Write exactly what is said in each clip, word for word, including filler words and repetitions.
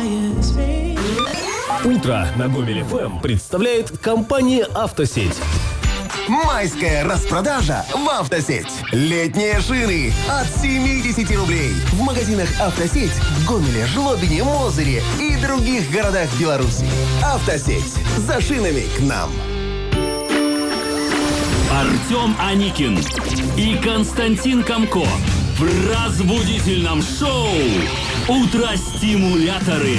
Утро на Гомель эф эм представляет компания «Автосеть». Майская распродажа в «Автосеть». Летние шины от семьдесят рублей. В магазинах «Автосеть» в Гомеле, Жлобине, Мозыре и других городах Беларуси. «Автосеть». За шинами к нам. Артем Аникин и Константин Комко в разбудительном шоу «Утро-стимуляторы».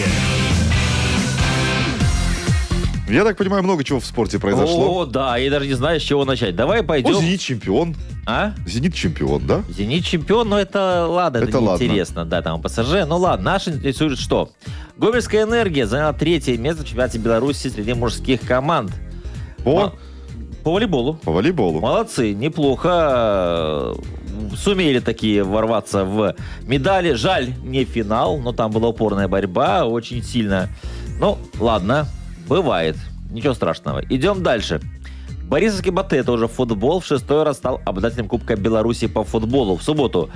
Я так понимаю, много чего в спорте произошло. О, да, я даже не знаю, с чего начать. Давай пойдем. Ну, «Зенит» чемпион. А? «Зенит» чемпион, да? «Зенит» чемпион, но это ладно, это, это неинтересно. Да, там ПСЖ. Ну ладно, нас интересует что? Гомельская «Энергия» заняла третье место в чемпионате Беларуси среди мужских команд. По? По волейболу. По волейболу. Молодцы, неплохо. Сумели такие ворваться в медали. Жаль, не финал, но там была упорная борьба, очень сильно. Ну, ладно, бывает. Ничего страшного. Идем дальше. Борисовский «Батэ», тоже футбол, в шестой раз стал обладателем Кубка Беларуси по футболу. В субботу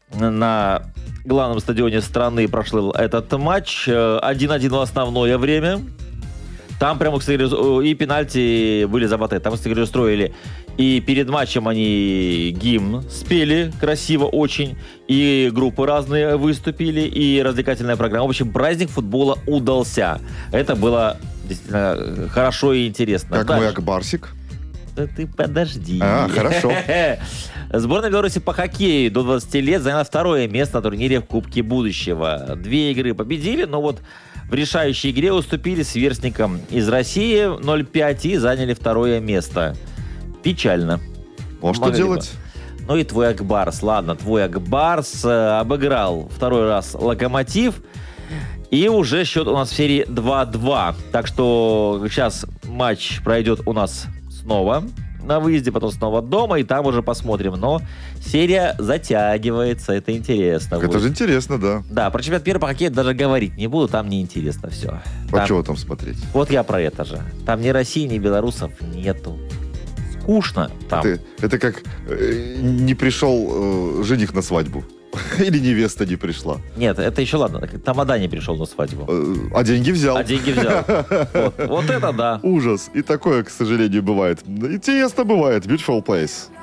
на главном стадионе страны прошел этот матч. один-один в основное время. Там прямо, кстати, и пенальти были за «Батэ». Там, кстати, устроили. И перед матчем они гимн спели красиво очень. И группы разные выступили. И развлекательная программа. В общем, праздник футбола удался. Это было действительно хорошо и интересно. Как Дальше. мой Акбарсик. Да ты подожди. А, хорошо. Сборная Беларуси по хоккею до двадцати лет заняла второе место на турнире в Кубке будущего. Две игры победили, но вот в решающей игре уступили сверстникам из России ноль пять и заняли второе место. Печально. Ну, а что Могли делать? бы. Ну и твой Акбарс. Ладно, твой Акбарс э, обыграл второй раз «Локомотив». И уже счет у нас в серии два-два. Так что сейчас матч пройдет у нас снова на выезде, потом снова дома, и там уже посмотрим. Но серия затягивается, это интересно. Это будет. же интересно, да. Да, про чемпионат мира по хоккею даже говорить не буду, там неинтересно все. А Там... чего там смотреть? Вот я про это же. Там ни России, ни белорусов нету. Скучно там. Это, это как э, не пришел э, жених на свадьбу. Или невеста не пришла. Нет, это еще ладно. Тамада не пришел на свадьбу. Э, а деньги взял. А деньги взял. Вот, вот это да. Ужас. И такое, к сожалению, бывает. Интересно бывает. Beautiful place.